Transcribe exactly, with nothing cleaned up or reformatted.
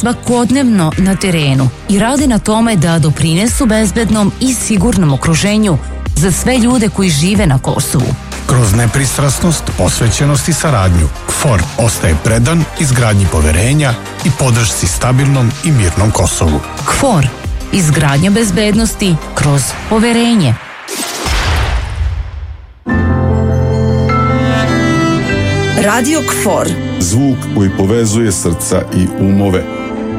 svakodnevno na terenu i rade na tome da doprinesu bezbednom i sigurnom okruženju za sve ljude koji žive na Kosovu. Kroz nepristrasnost, posvećenost i saradnju, KFOR ostaje predan izgradnji poverenja i podršci stabilnom i mirnom Kosovu. KFOR, izgradnja bezbednosti kroz poverenje. Radio KFOR. Zvuk koji povezuje srca i umove.